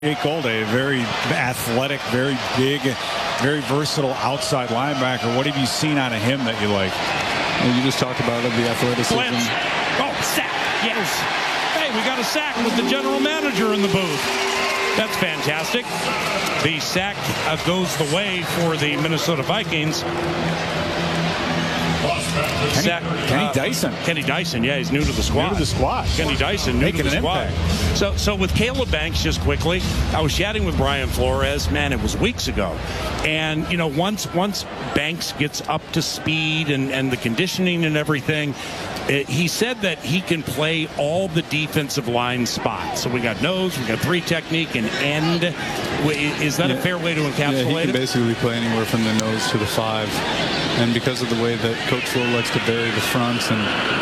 Jake Golday, a very athletic, very big, very versatile outside linebacker. What have you seen out of him that you like? Well, you just talked about the athleticism. Blitz. Oh, sack. Yes. Hey, we got a sack with the general manager in the booth. That's fantastic. The sack goes the way for the Minnesota Vikings. Kenny Dyson. Kenny Dyson, yeah, he's new to the squad. New to the squad. Kenny Dyson, new to the squad. So with Caleb Banks, just quickly, I was chatting with Brian Flores. Man, it was weeks ago. And, you know, once Banks gets up to speed and the conditioning and everything, he said that he can play all the defensive line spots. So we got nose, we got three technique, and end. Is that a fair way to encapsulate he can it? basically play anywhere from the nose to the 5. And because of the way that Coach Flo likes to bury the fronts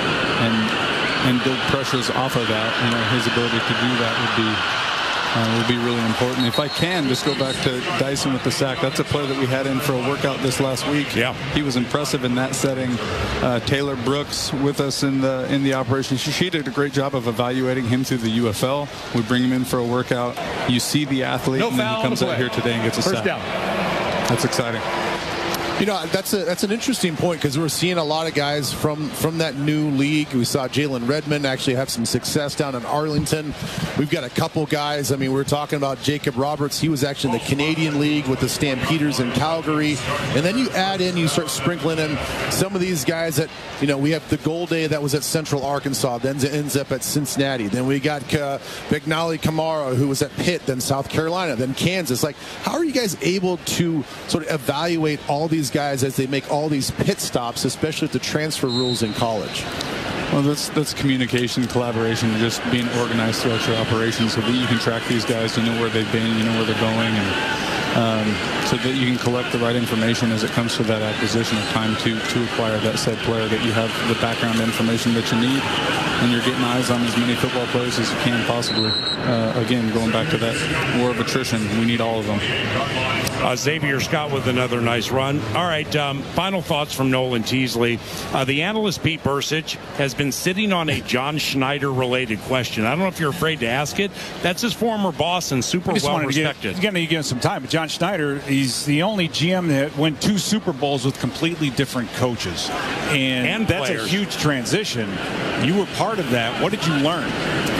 and build pressures off of that, you know, his ability to do that would be really important. If I can just go back to Dyson with the sack, that's a play that we had in for a workout this last week. Yeah, he was impressive in that setting. Taylor Brooks with us in the operation. She did a great job of evaluating him through the UFL. We bring him in for a workout. You see the athlete, and then he comes out here today and gets a sack. First down. That's exciting. You know, that's an interesting point because we're seeing a lot of guys from that new league. We saw Jalen Redmond actually have some success down in Arlington. We've got a couple guys. I mean, we're talking about Jacob Roberts. He was actually in the Canadian League with the Stampeders in Calgary. And then you start sprinkling in some of these guys that, you know, we have the Golday that was at Central Arkansas, then ends up at Cincinnati. Then we got Bignali Kamara, who was at Pitt, then South Carolina, then Kansas. Like, how are you guys able to sort of evaluate all these guys as they make all these pit stops, especially with the transfer rules in college? Well, that's communication, collaboration, and just being organized throughout your operations so that you can track these guys, you know where they've been, you know where they're going, and so that you can collect the right information as it comes to that acquisition of time to acquire that said player, that you have the background information that you need, and you're getting eyes on as many football players as you can possibly. Again, going back to that war of attrition, we need all of them. Xavier Scott with another nice run. All right, final thoughts from Nolan Teasley. The analyst Pete Bursich has been sitting on a John Schneider-related question. I don't know if you're afraid to ask it. That's his former boss and super well-respected. He's going to give him some time. But John Schneider, he's the only GM that went 2 Super Bowls with completely different coaches. And that's players. A huge transition. You were part of that. What did you learn?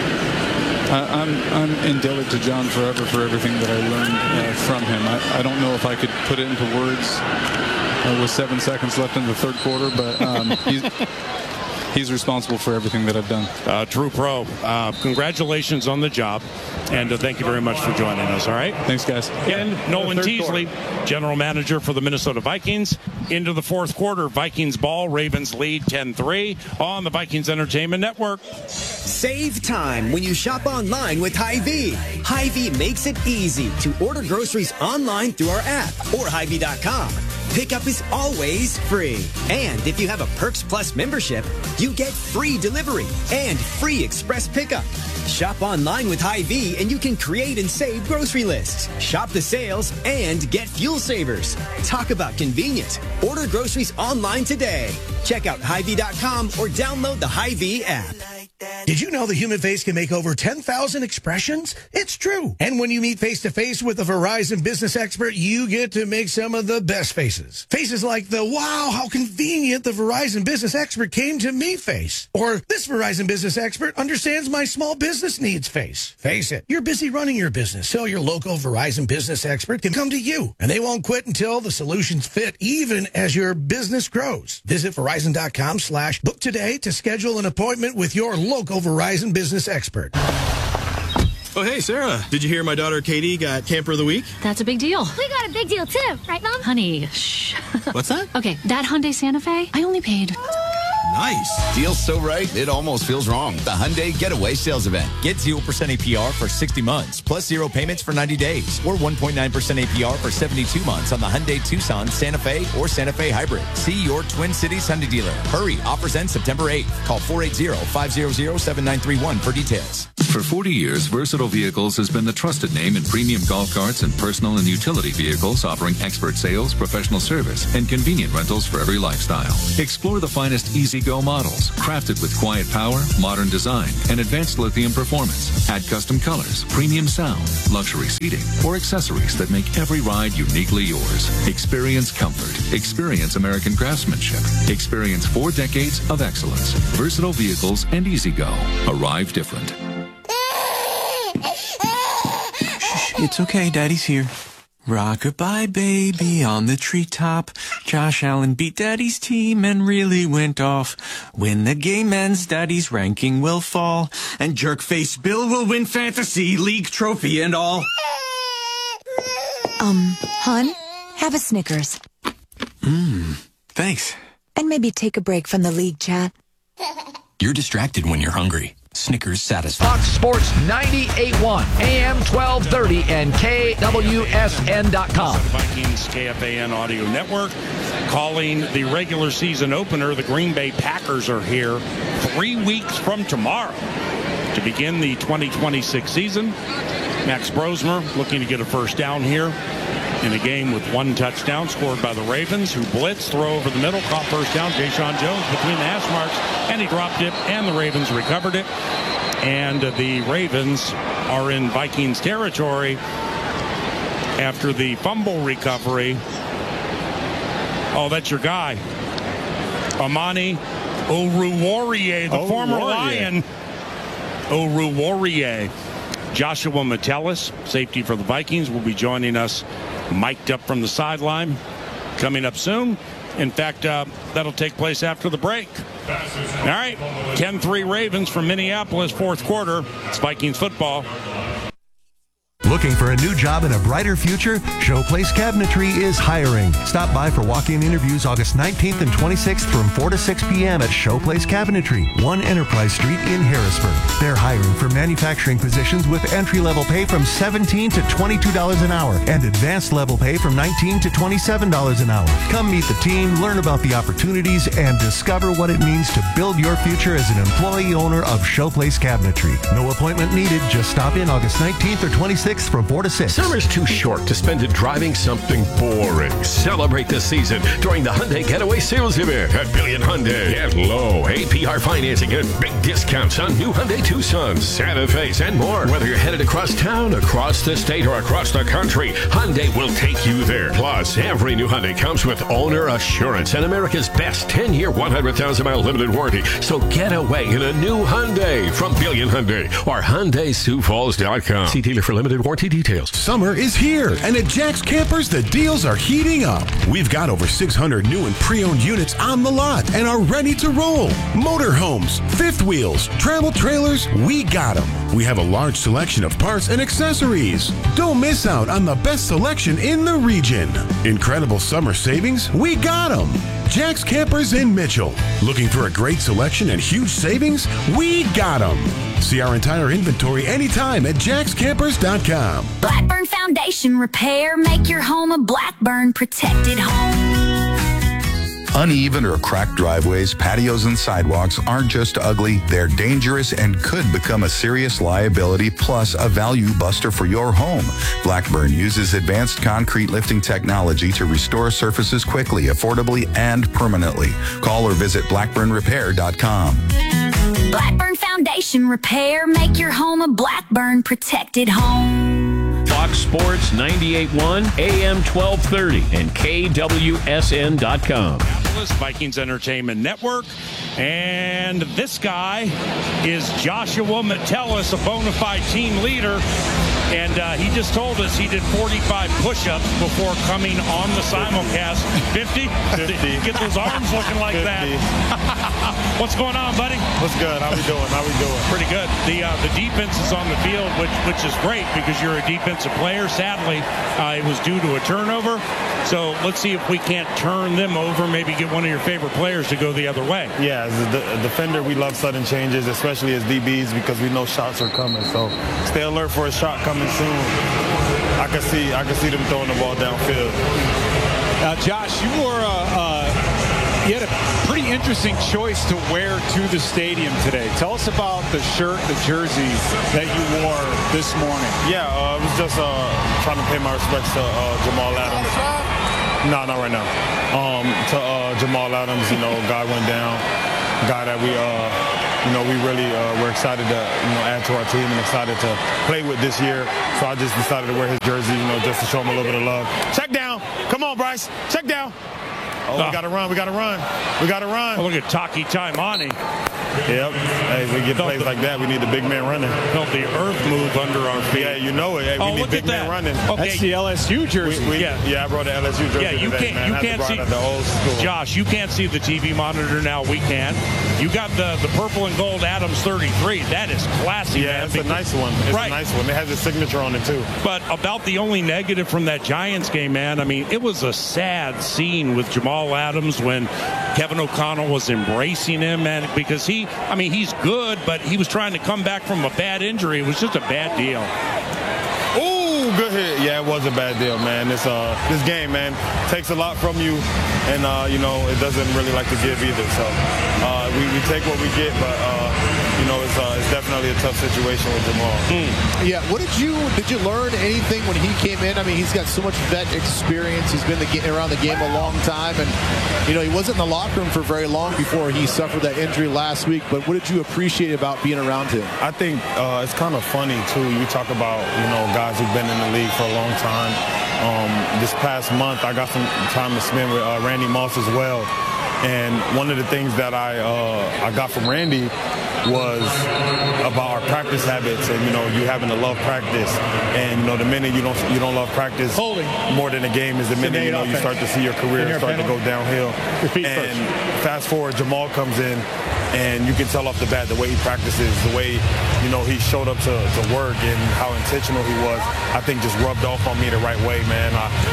I'm indebted to John forever for everything that I learned from him. I don't know if I could put it into words with 7 seconds left in the third quarter, but he's responsible for everything that I've done. True pro. Congratulations on the job, and thank you very much for joining us, all right? Thanks, guys. And Nolan Teasley, general manager for the Minnesota Vikings. Into the fourth quarter, Vikings ball, Ravens lead 10-3 on the Vikings Entertainment Network. Save time when you shop online with Hy-Vee. Hy-Vee makes it easy to order groceries online through our app or Hy-Vee.com. Pickup is always free. And if you have a Perks Plus membership, you get free delivery and free express pickup. Shop online with Hy-Vee and you can create and save grocery lists, shop the sales, and get fuel savers. Talk about convenient. Order groceries online today. Check out Hy-Vee.com or download the Hy-Vee app. Did you know the human face can make over 10,000 expressions? It's true. And when you meet face-to-face with a Verizon business expert, you get to make some of the best faces. Faces like the, wow, how convenient the Verizon business expert came to me face. Or this Verizon business expert understands my small business needs face. Face it, you're busy running your business, so your local Verizon business expert can come to you. And they won't quit until the solutions fit, even as your business grows. Visit Verizon.com/book today to schedule an appointment with your local Verizon business expert. Oh, hey, Sarah. Did you hear my daughter Katie got Camper of the Week? That's a big deal. We got a big deal, too. Right, Mom? Honey, shh. What's that? Okay, that Hyundai Santa Fe, I only paid... Nice. Deal's so right, it almost feels wrong. The Hyundai Getaway Sales Event. Get 0% APR for 60 months, plus 0 payments for 90 days, or 1.9% APR for 72 months on the Hyundai Tucson, Santa Fe, or Santa Fe Hybrid. See your Twin Cities Hyundai dealer. Hurry, offers end September 8th. Call 480-500-7931 for details. For 40 years, Versatile Vehicles has been the trusted name in premium golf carts and personal and utility vehicles, offering expert sales, professional service, and convenient rentals for every lifestyle. Explore the finest EasyGo models, crafted with quiet power, modern design, and advanced lithium performance. Add custom colors, premium sound, luxury seating, or accessories that make every ride uniquely yours. Experience comfort. Experience American craftsmanship. Experience 4 decades of excellence. Versatile Vehicles and EasyGo. Arrive different. It's okay, Daddy's here. Rockabye baby on the treetop. Josh Allen beat Daddy's team and really went off. When the game ends, Daddy's ranking will fall. And Jerkface Bill will win Fantasy League trophy and all. Hon, have a Snickers. Thanks. And maybe take a break from the league chat. You're distracted when you're hungry. Snickers satisfies. Fox Sports 98.1, AM 1230, and KWSN.com. Vikings KFAN Audio Network. Calling the regular season opener, the Green Bay Packers are here 3 weeks from tomorrow to begin the 2026 season. Max Brosmer looking to get a first down here in a game with 1 touchdown scored by the Ravens, who blitzed, throw over the middle, caught first down. Jayshon Jones between the hash marks, and he dropped it, and the Ravens recovered it. And the Ravens are in Vikings territory after the fumble recovery. Oh, that's your guy, Amani Oruwariye, the former Lion. Oruwariye. Joshua Metellus, safety for the Vikings, will be joining us mic'd up from the sideline coming up soon. In fact, that'll take place after the break. All right, 10-3 Ravens from Minneapolis, fourth quarter. It's Vikings football. Looking for a new job and a brighter future? Showplace Cabinetry is hiring. Stop by for walk-in interviews August 19th and 26th from 4 to 6 p.m. at Showplace Cabinetry, 1 Enterprise Street in Harrisburg. They're hiring for manufacturing positions with entry-level pay from $17 to $22 an hour and advanced level pay from $19 to $27 an hour. Come meet the team, learn about the opportunities, and discover what it means to build your future as an employee owner of Showplace Cabinetry. No appointment needed. Just stop in August 19th or 26th from 4 to 6. Summer's too short to spend it driving something boring. Celebrate the season during the Hyundai Getaway Sales Event at Billion Hyundai. Get low APR financing and big discounts on new Hyundai Tucsons, Santa Fe's, and more. Whether you're headed across town, across the state, or across the country, Hyundai will take you there. Plus, every new Hyundai comes with owner assurance and America's best 10-year, 100,000-mile limited warranty. So get away in a new Hyundai from Billion Hyundai or HyundaiSiouxFalls.com. See dealer for limited warranty details. Summer is here, and at Jack's Campers, the deals are heating up. We've got over 600 new and pre-owned units on the lot and are ready to roll. Motorhomes, fifth wheels, travel trailers, we got them. We have a large selection of parts and accessories. Don't miss out on the best selection in the region. Incredible summer savings, we got them. Jack's Campers in Mitchell. Looking for a great selection and huge savings? We got them. See our entire inventory anytime at jackscampers.com. Blackburn Foundation Repair. Make your home a Blackburn protected home. Uneven or cracked driveways, patios, and sidewalks aren't just ugly, they're dangerous and could become a serious liability plus a value buster for your home. Blackburn uses advanced concrete lifting technology to restore surfaces quickly, affordably, and permanently. Call or visit blackburnrepair.com. Blackburn Foundation Repair. Make your home a Blackburn protected home. Fox Sports 98.1, AM 1230, and KWSN.com. Vikings Entertainment Network. And this guy is Joshua Metellus, a bona fide team leader. And he just told us he did 45 push-ups before coming on the simulcast. 50? Get those arms looking like 50. That. What's going on, buddy? What's good? How we doing? Pretty good. The defense is on the field, which is great because you're a defensive player. Sadly, it was due to a turnover. So let's see if we can't turn them over, maybe get one of your favorite players to go the other way. Yeah, as a defender, we love sudden changes, especially as DBs, because we know shots are coming. So stay alert for a shot coming soon. I can see them throwing the ball downfield. Josh, you were You had a pretty interesting choice to wear to the stadium today. Tell us about the shirt, the jersey that you wore this morning. Yeah, it was just trying to pay my respects to Jamal Adams. No, not right now. To Jamal Adams, guy went down, guy that we really were excited to, add to our team and excited to play with this year. So I just decided to wear his jersey, just to show him a little bit of love. Check down. Come on, Bryce. Check down. Oh, we got to run. We got to run. We got to run. Oh, look at Taki Taimani. Yep. Hey, we get plays like that. We need the big man running. Felt the earth move under our feet. Yeah, you know it. Hey, we need big man running. Okay. That's the LSU jersey. Yeah, I brought the LSU jersey. Yeah, you today, can't. man. You can't see the old school. Josh, you can't see the TV monitor now. We can. You got the purple and gold Adams 33. That is classy. Yeah, man, it's a nice one. It's right. a nice one. It has his signature on it too. But about the only negative from that Giants game, man, I mean, it was a sad scene with Jamal Adams when Kevin O'Connell was embracing him, man, because he's good, but he was trying to come back from a bad injury. It was just a bad deal. Ooh, good hit. Yeah, it was a bad deal, man. This game, man, takes a lot from you, and it doesn't really like to give either. So we take what we get, but it's definitely a tough situation with Jamal. Yeah, did you learn anything when he came in? I mean, he's got so much vet experience. He's been around the game a long time, and he wasn't in the locker room for very long before he suffered that injury last week. But what did you appreciate about being around him? I think it's kind of funny too. You talk about guys who've been in the league for a long time. This past month, I got some time to spend with Randy Moss as well. And one of the things that I got from Randy was about our practice habits and you having to love practice, and the minute you don't love practice more than a game is the minute you start to see your career start to go downhill. And fast forward, Jamal comes in, and you can tell off the bat the way he practices, the way he showed up to work, and how intentional he was. I think just rubbed off on me the right way, man.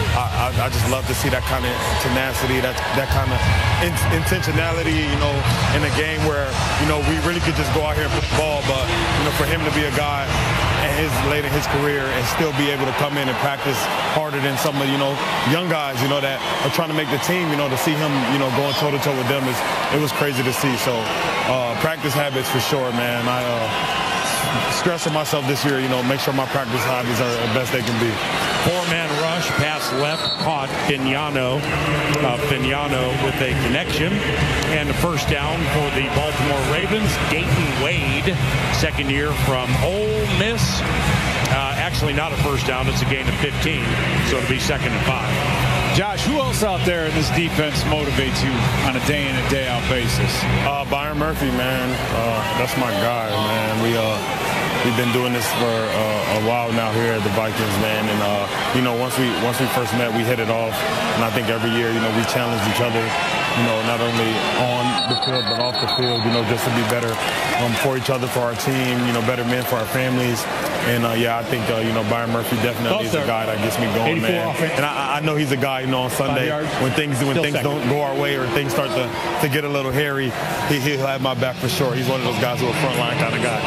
I just love to see that kind of tenacity, that kind of intentionality, in a game where we really could just go out here and play the ball, but for him to be a guy late in his career and still be able to come in and practice harder than some of young guys that are trying to make the team, to see him going toe to toe with them it was crazy to see. So practice habits for sure, man. I stressing myself this year, make sure my practice habits are the best they can be. Four-man rush, pass left, caught Fignano. Fignano with a connection. And a first down for the Baltimore Ravens. Dayton Wade, second year from Ole Miss. Actually not a first down, it's a gain of 15. So it'll be 2nd and 5. Josh, who else out there in this defense motivates you on a day in and day out basis? Byron Murphy, man. That's my guy, man. We've been doing this for a while now here at the Vikings, man. And once we first met, we hit it off. And I think every year, we challenge each other, not only on the field but off the field, just to be better for each other, for our team, better men for our families. And I think Byron Murphy definitely is a guy that gets me going, man. And I know he's a guy, on Sunday when things don't go our way or things start to get a little hairy, he'll have my back for sure. He's one of those guys who's a frontline kind of guy.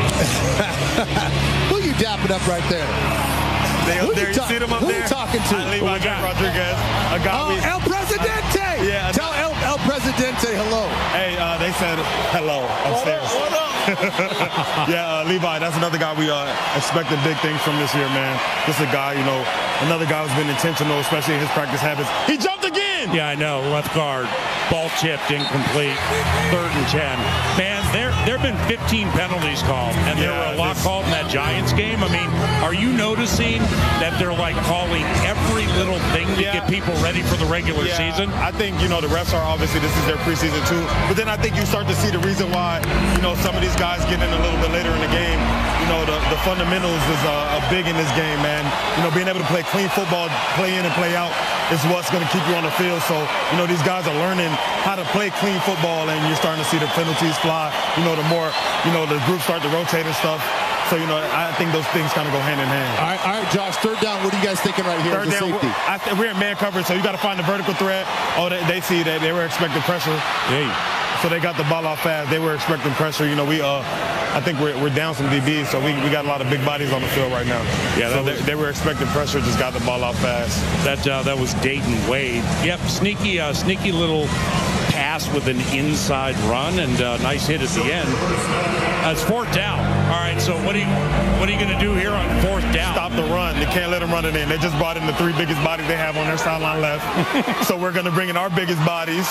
Who you dapping up right there? You see them up who there? Who you talking to? Levi Rodriguez. El Presidente! Yeah. Tell El Presidente hello. Hey, they said hello upstairs. What up? Yeah, Levi, that's another guy we expected big things from this year, man. Just a guy, another guy who's been intentional, especially in his practice habits. He jumped again! Yeah, I know. Left guard. Ball chipped, incomplete. 3rd and 10. Man, there have been 15 penalties called, and there were a lot called in that Giants game. I mean, are you noticing that they're calling every little thing to get people ready for the regular season? I think, the refs are obviously, this is their preseason too. But then I think you start to see the reason why, some of these guys get in a little bit later in the game. The fundamentals is big in this game, man. Being able to play clean football, play in and play out is what's going to keep you on the field. So, these guys are learning how to play clean football, and you're starting to see the penalties fly. The more, the groups start to rotate and stuff. So, I think those things kind of go hand in hand. All right, Josh, 3rd down. What are you guys thinking right here? Third down, we're in man coverage, so you got to find the vertical threat. Oh, they see that they were expecting pressure. Hey. So they got the ball off fast. They were expecting pressure. I think we're down some DBs, so we got a lot of big bodies on the field right now. Yeah, so they were expecting pressure, just got the ball off fast. That was Dayton Wade. Yep, sneaky little pass with an inside run, and nice hit at the end. It's fourth down. All right, so what are you going to do here on fourth down? Stop the run. They can't let them run it in. They just brought in the 3 biggest bodies they have on their sideline left. So we're going to bring in our biggest bodies.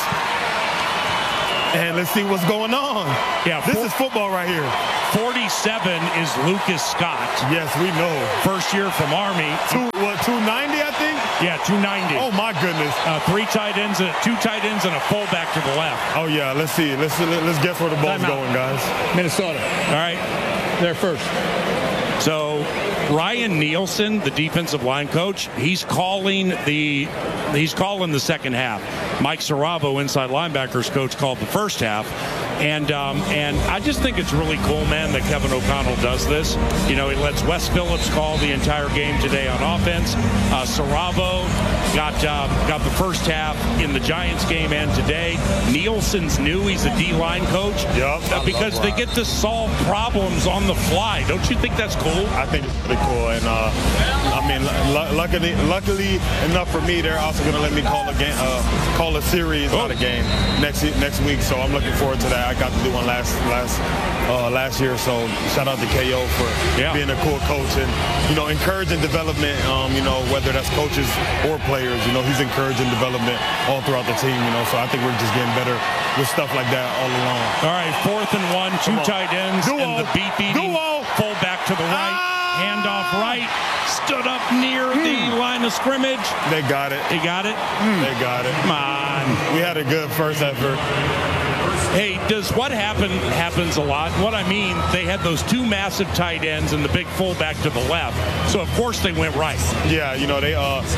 And let's see what's going on. Yeah, this is football right here. 47 is Lucas Scott. Yes, we know. First year from Army. 290, I think? Yeah, 290. Oh, my goodness. 2 tight ends, and a fullback to the left. Oh, yeah, let's see. Let's guess where the ball's going, guys. Minnesota. All right. They're first. So Ryan Nielsen, the defensive line coach, he's calling the second half. Mike Saravo, inside linebackers coach, called the first half. And I just think it's really cool, man, that Kevin O'Connell does this. You know, he lets Wes Phillips call the entire game today on offense. Saravo got the first half in the Giants game and today. Nielsen's new. He's a D-line coach. Yep. Because they get to solve problems on the fly. Don't you think that's cool? I think it's pretty cool. And, I mean, luckily enough for me, they're also going to let me call a series, not a game, next week. So I'm looking forward to that. I got to do one last year, so shout out to KO for being a cool coach and, you know, encouraging development, you know, whether that's coaches or players. You know, he's encouraging development all throughout the team, you know, so I think we're just getting better with stuff like that all along. All right, 4th and 1, 2 tight ends, and the beating fullback to the right, handoff right, stood up near the line of scrimmage. They got it. They got it? They got it. Come on. We had a good first effort. Hey, does what happens a lot? What I mean, they had those 2 massive tight ends and the big fullback to the left. So, of course, they went right. Yeah, you know, they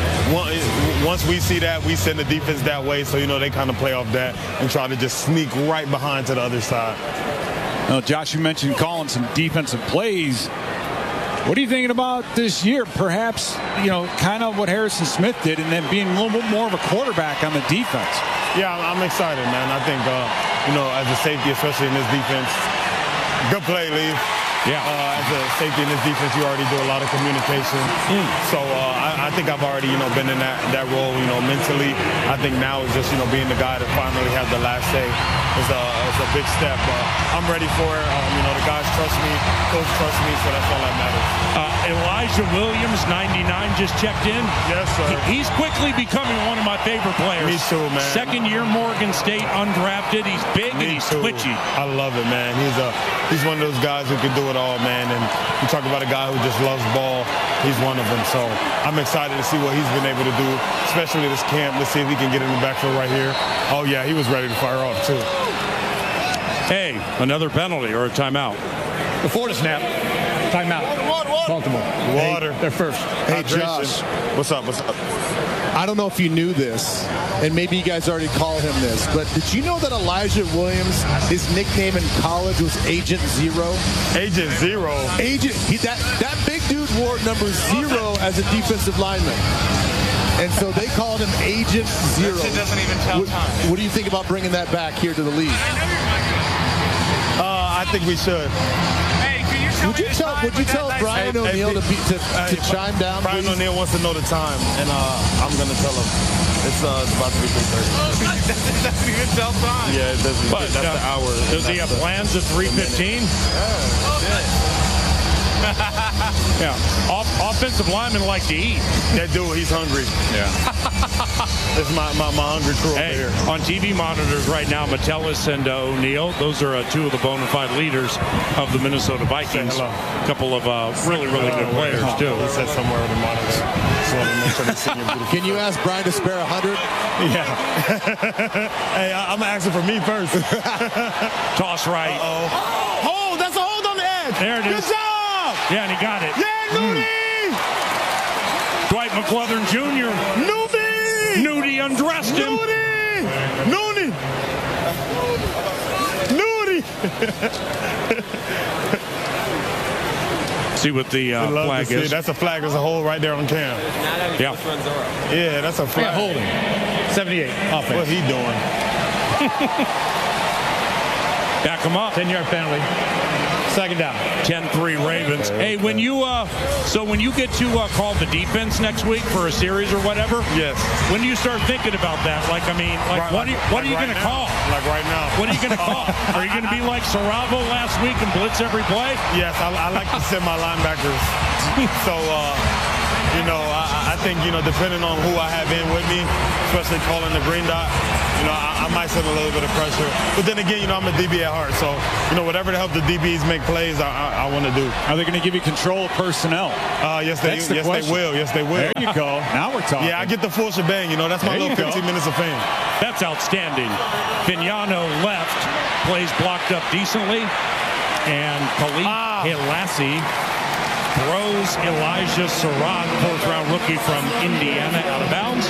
once we see that, we send the defense that way. So, you know, they kind of play off that and try to just sneak right behind to the other side. Well, Josh, you mentioned calling some defensive plays. What are you thinking about this year? Perhaps, you know, kind of what Harrison Smith did and then being a little bit more of a quarterback on the defense. Yeah, I'm excited, man. I think, you know, as a safety, especially in this defense, good play, Lee. Yeah. As a safety in this defense, you already do a lot of communication. So I think I've already, you know, been in that role, you know, mentally. I think now is just, you know, being the guy that finally has the last say is a big step. I'm ready for it. You know, the guys trust me, coach trusts me, so that's all that matters. Elijah Williams, 99, just checked in. Yes, sir. He's quickly becoming one of my favorite players. Me too, man. Second year Morgan State, undrafted. He's big and he's twitchy. I love it, man. He's one of those guys who can do it all, man. And you talk about a guy who just loves ball. He's one of them. So I'm excited to see what he's been able to do, especially this camp. Let's see if he can get in the backfield right here. Oh, yeah, he was ready to fire off, too. Hey, another penalty or a timeout. Before the snap, timeout. Baltimore. Water. They're first. Hey, Josh. What's up? I don't know if you knew this, and maybe you guys already called him this, but did you know that Elijah Williams, his nickname in college was Agent Zero? Agent Zero? That big dude wore number 0 as a defensive lineman. And so they called him Agent Zero. It doesn't even tell time. What do you think about bringing that back here to the league? I think we should. Would you tell Brian O'Neill to chime down, Brian please? O'Neill wants to know the time, and I'm going to tell him. It's about to be 3:30. It doesn't even tell time. Yeah, it doesn't. But, that's the hour. Does he have plans at 3:15? Yeah. Offensive linemen like to eat. That dude, he's hungry. Yeah. It's my hungry crew over here. On TV monitors right now, Metellus and O'Neill, those are 2 of the bona fide leaders of the Minnesota Vikings. A couple of really good players, too. He said somewhere on the monitor. Just want to make sure they see you. Can you ask Brian to spare 100? Yeah. Hey, I'm asking for me first. Toss right. Hold, that's a hold on the edge. There it is. Good job. Yeah, and he got it. Yeah, Nudie. Dwight McClellan Jr. Nudie undressed him. Nudie. See what the flag is. That's a flag. There's a hole right there on cam. Yeah. Yeah, that's a flag. Yeah, holding. 78. Offense. What he doing? Back him up. 10-yard penalty. Second down. 10-3 Ravens. Hey, when you get to call the defense next week for a series or whatever, yes. When do you start thinking about that? What are you going to call? Like right now. What are you going to call? Are you going to be like Saravo last week and blitz every play? Yes, I like to send my linebackers. So, I think, depending on who I have in with me, especially calling the green dot, I might send a little bit of pressure. But then again, I'm a DB at heart. So, whatever to help the DBs make plays, I want to do. Are they going to give you control of personnel? Yes, they will. Yes, they will. There you go. Now we're talking. Yeah, I get the full shebang. That's my little 15 minutes of fame. That's outstanding. Vignano left, plays blocked up decently. And Khalid Hilassi throws Elijah Surratt, fourth-round rookie from Indiana, out of bounds.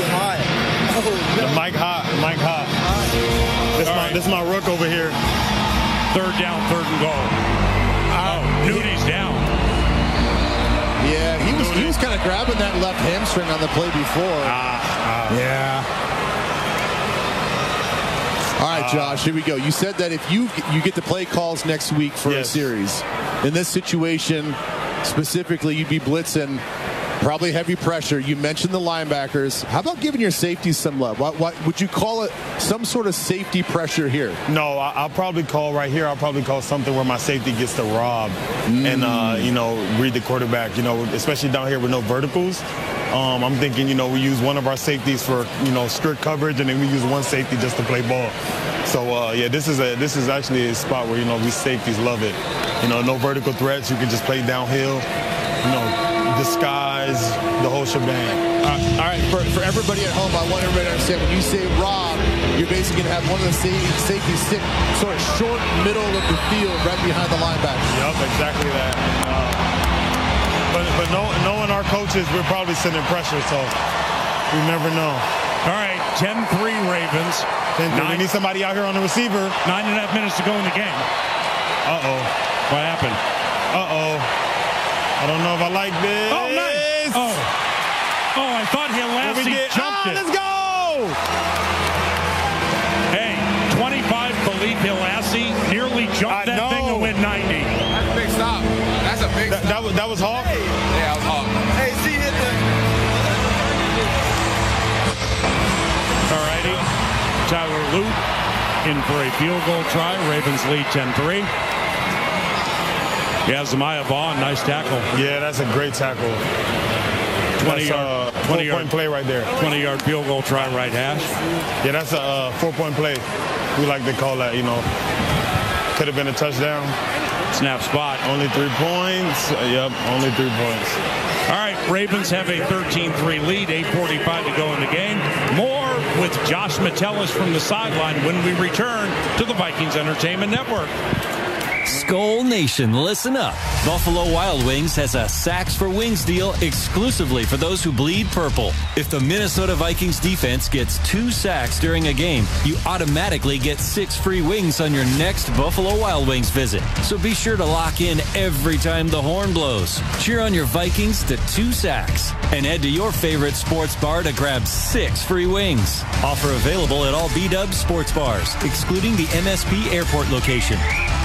Mike Hott. This is my rook over here. Third down, third and goal. Nudy's down. Yeah, he was kind of grabbing that left hamstring on the play before. Yeah. All right, Josh, here we go. You said that if you get the play calls next week for a series, in this situation specifically, you'd be blitzing, probably heavy pressure. You mentioned the linebackers. How about giving your safeties some love? What would you call it? Some sort of safety pressure here? No, I'll probably call right here. I'll probably call something where my safety gets to rob and read the quarterback. Especially down here with no verticals. I'm thinking, we use one of our safeties for, strict coverage, and then we use one safety just to play ball. So, this is actually a spot where, we safeties love it. No vertical threats. You can just play downhill, disguise, the whole shebang. All right, for everybody at home, I want everybody to understand, when you say rob, you're basically going to have one of the safeties sit sort of short middle of the field right behind the linebacker. Yep, exactly that. But knowing our coaches, we're probably sending pressure, so we never know. All right, 10-3 Ravens. We need somebody out here on the receiver. 9.5 minutes to go in the game. Uh-oh. What happened? Uh-oh. I don't know if I like this. Oh, nice. Oh, I thought Hilassi jumped it. Let's go! Hey, 25 Khalid Hilassi nearly jumped that thing to win 90. That's a big stop. That's a big stop. That was Hawk? Yeah, that was Hawk. Hey, see, hit the... All righty. Tyler Lute in for a field goal try. Ravens lead 10-3. Yeah, Zamiah Vaughn, nice tackle. Yeah, that's a great tackle. 20-yard 4-point play right there. 20-yard field goal try right hash. Yeah, that's a 4-point play. We like to call that, could have been a touchdown. Snap spot. Only 3 points. Yep, only 3 points. All right, Ravens have a 13-3 lead, 8:45 to go in the game. More with Josh Metellus from the sideline when we return to the Vikings Entertainment Network. Skull Nation, listen up. Buffalo Wild Wings has a Sacks for Wings deal exclusively for those who bleed purple. If the Minnesota Vikings defense gets 2 sacks during a game, you automatically get 6 free wings on your next Buffalo Wild Wings visit. So be sure to lock in every time the horn blows. Cheer on your Vikings to 2 sacks and head to your favorite sports bar to grab 6 free wings. Offer available at all B-Dubs sports bars, excluding the MSP Airport location.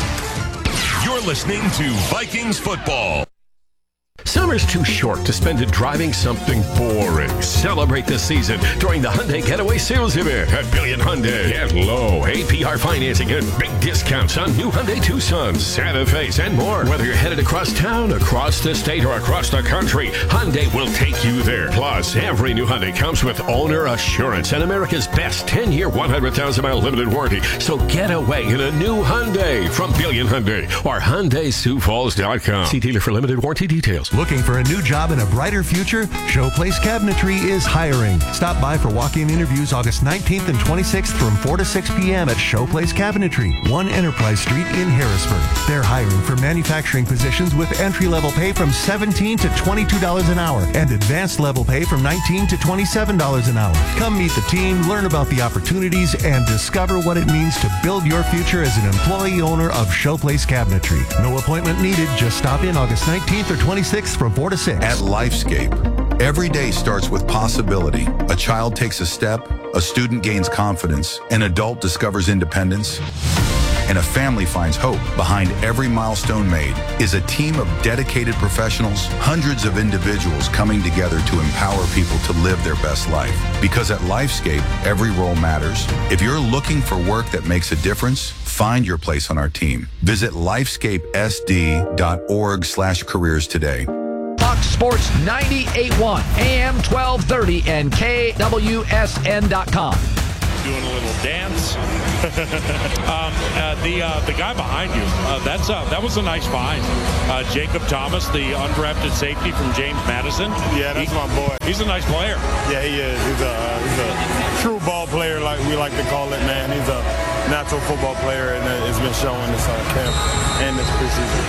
You're listening to Vikings football. Summer's too short to spend it driving something boring. Celebrate the season during the Hyundai Getaway Sales Event at Billion Hyundai. Get low APR financing and big discounts on new Hyundai Tucsons, Santa Fe's, and more. Whether you're headed across town, across the state, or across the country, Hyundai will take you there. Plus, every new Hyundai comes with owner assurance and America's best 10-year, 100,000-mile limited warranty. So get away in a new Hyundai from Billion Hyundai or HyundaiSiouxFalls.com. See dealer for limited warranty details. Looking for a new job and a brighter future? Showplace Cabinetry is hiring. Stop by for walk-in interviews August 19th and 26th from 4 to 6 p.m. at Showplace Cabinetry, 1 Enterprise Street in Harrisburg. They're hiring for manufacturing positions with entry-level pay from $17 to $22 an hour and advanced level pay from $19 to $27 an hour. Come meet the team, learn about the opportunities, and discover what it means to build your future as an employee owner of Showplace Cabinetry. No appointment needed. Just stop in August 19th or 26th from 4 to 6. At Lifescape, every day starts with possibility. A child takes a step, a student gains confidence, an adult discovers independence, and a family finds hope. Behind every milestone made is a team of dedicated professionals, hundreds of individuals coming together to empower people to live their best life. Because at Lifescape, every role matters. If you're looking for work that makes a difference, find your place on our team. Visit lifescapesd.org/careers today. Fox Sports 98.1, AM 1230, and KWSN.com. Doing a little dance. The guy behind you, that was a nice find. Jacob Thomas, the undrafted safety from James Madison. Yeah, that's my boy. He's a nice player. Yeah, he is. He's a true ball player, like we like to call it, man. He's a natural football player, and it's been showing this camp and this preseason.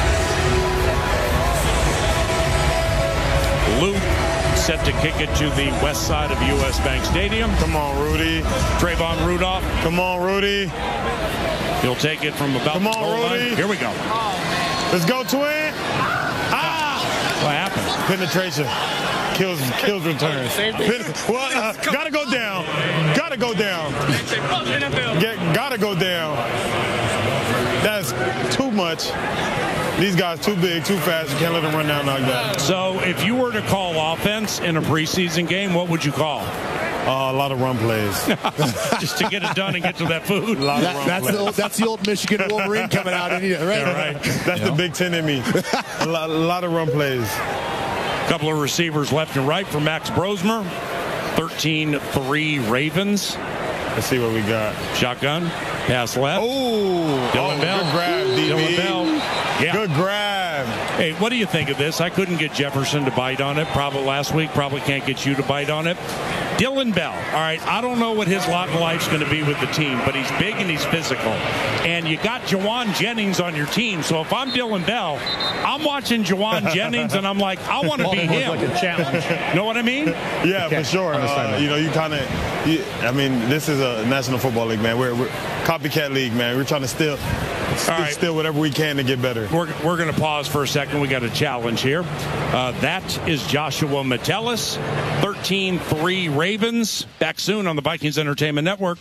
Luke set to kick it to the west side of U.S. Bank Stadium. Come on, Rudy. Trayvon Rudolph. Come on, Rudy. He'll take it from about the goal line. Here we go. Let's go, twin. What happened? Penetration. Kills returns. Gotta go down. Gotta go down. Gotta go down. That's too much. These guys too big, too fast. You can't let them run down like that. So if you were to call offense in a preseason game, what would you call? A lot of run plays. Just to get it done and get to that food. That's the old Michigan Wolverine coming out in here, right? Yeah, right. That's the Big Ten in me. A lot of run plays. A couple of receivers left and right for Max Brosmer. 13-3 Ravens. Let's see what we got. Shotgun. Pass left. Dylan Bell. Good grab, DB. Dylan Bell. Yeah. Good grab. Hey, what do you think of this? I couldn't get Jefferson to bite on it probably last week. Probably can't get you to bite on it. Dylan Bell. All right, I don't know what his lot in life's going to be with the team, but he's big and he's physical. And you got Jawan Jennings on your team. So if I'm Dylan Bell, I'm watching Jawan Jennings and I'm like, I want to be him. Like a challenge. Know what I mean? Yeah, for sure. You kind of, I mean, this is a National Football League, man. We're copycat league, man. We're trying to steal whatever we can to get better. We're going to pause for a second. We got a challenge here. That is Joshua Metellus, 13-3 Ravens. Back soon on the Vikings Entertainment Network.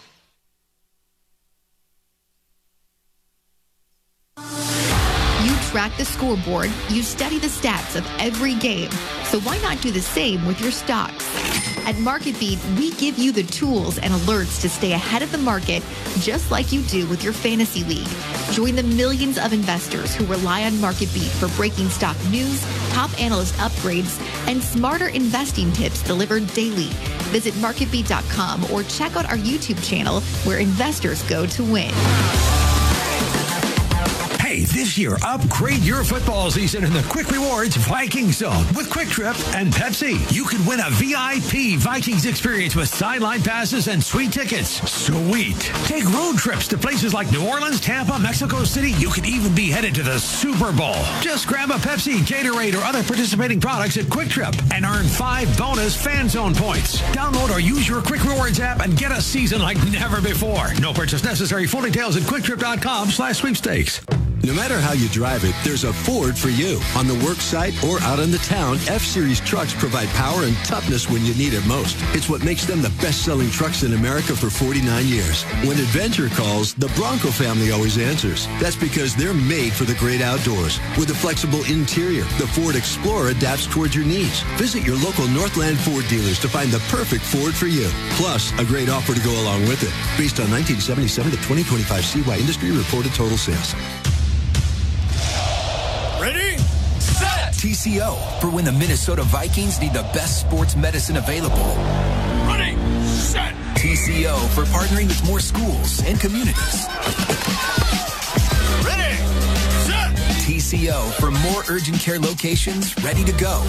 You track the scoreboard, you study the stats of every game. So why not do the same with your stocks? At MarketBeat, we give you the tools and alerts to stay ahead of the market, just like you do with your fantasy league. Join the millions of investors who rely on MarketBeat for breaking stock news, top analyst upgrades, and smarter investing tips delivered daily. Visit MarketBeat.com or check out our YouTube channel where investors go to win. Hey, this year, upgrade your football season in the Quick Rewards Viking Zone with Quick Trip and Pepsi. You can win a VIP Vikings experience with sideline passes and sweet tickets. Sweet. Take road trips to places like New Orleans, Tampa, Mexico City. You could even be headed to the Super Bowl. Just grab a Pepsi, Gatorade, or other participating products at Quick Trip and earn 5 bonus Fan Zone points. Download or use your Quick Rewards app and get a season like never before. No purchase necessary. Full details at QuickTrip.com/sweepstakes. No matter how you drive it, there's a Ford for you. On the work site or out in the town, F-Series trucks provide power and toughness when you need it most. It's what makes them the best-selling trucks in America for 49 years. When adventure calls, the Bronco family always answers. That's because they're made for the great outdoors. With a flexible interior, the Ford Explorer adapts towards your needs. Visit your local Northland Ford dealers to find the perfect Ford for you. Plus, a great offer to go along with it. Based on 1977 to 2025 CY industry reported total sales. Ready, set! TCO, for when the Minnesota Vikings need the best sports medicine available. Ready, set! TCO, for partnering with more schools and communities. Ready, set! TCO, for more urgent care locations ready to go.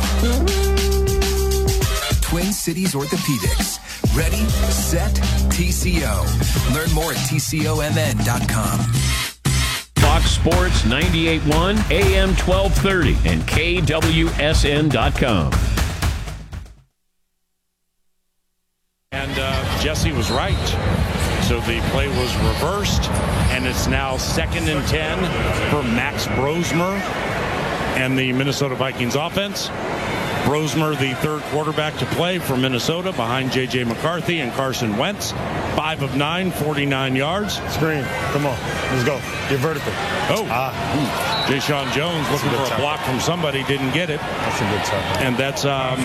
Twin Cities Orthopedics. Ready, set, TCO. Learn more at TCOMN.com. Fox Sports 98.1, AM 1230, and KWSN.com. And Jesse was right. So the play was reversed, and it's now 2nd and 10 for Max Brosmer and the Minnesota Vikings offense. Brosmer, the third quarterback to play for Minnesota, behind J.J. McCarthy and Carson Wentz. 5 of 9, 49 yards. Screen. Come on. Let's go. Get vertical. Oh. Jayshon Jones looking for a block from somebody. Didn't get it. That's a good time. And that's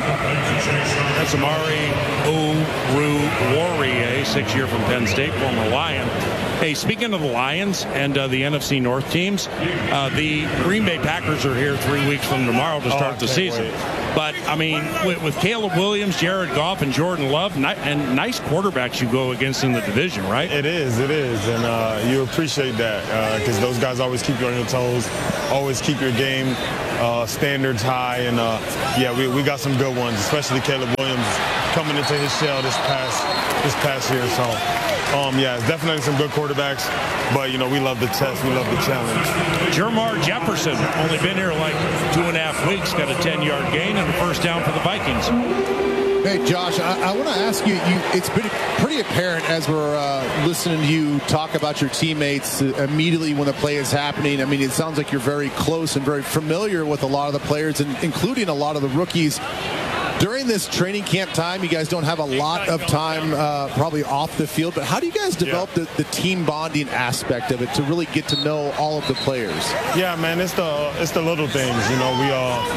Amari Oruwariye, 6-year from Penn State, former Lion. Hey, speaking of the Lions and the NFC North teams, the Green Bay Packers are here 3 weeks from tomorrow to start the season. But, I mean, with Caleb Williams, Jared Goff, and Jordan Love, and nice quarterbacks you go against in the division, right? It is. And you appreciate that because those guys always keep you on your toes, always keep your game standards high. And, we got some good ones, especially Caleb Williams coming into his shell this past year. So, it's definitely some good quarterbacks. But, we love the test. We love the challenge. Jermar Jefferson, only been here like 2.5 weeks, got a 10-yard gain and a first down for the Vikings. Hey, Josh, I want to ask you, it's been pretty apparent as we're listening to you talk about your teammates immediately when the play is happening. I mean, it sounds like you're very close and very familiar with a lot of the players, and including a lot of the rookies. During this training camp time, you guys don't have a lot of time probably off the field, but how do you guys develop the team bonding aspect of it to really get to know all of the players? Yeah, man, it's the little things. We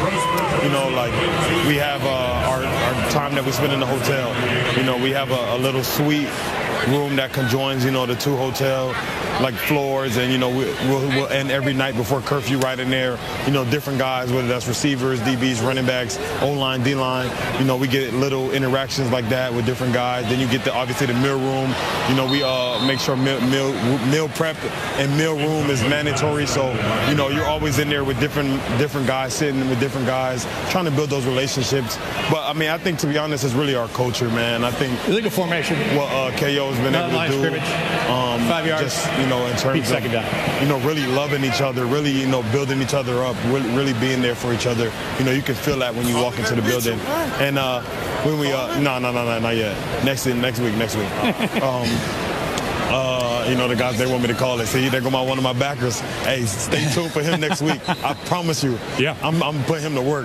we have our time that we spend in the hotel. We have a little suite room that conjoins, the two hotel floors, and we'll end every night before curfew right in there. Different guys, whether that's receivers, DBs, running backs, O-line, D-line. We get little interactions like that with different guys. Then you get obviously the meal room. We make sure meal prep and meal room is mandatory. So you're always in there with different guys, sitting with different guys, trying to build those relationships. But I mean, I think to be honest, it's really our culture, man. I think illegal formation. What KO has been able to do. Scrimmage. 5 yards. Just in terms of really loving each other, really building each other up, really being there for each other. You can feel that when you walk into the building. And when we no, not yet. Next week. The guys, they want me to call it. See, there go one of my backers. Hey, stay tuned for him next week. I promise you. Yeah. I'm putting him to work.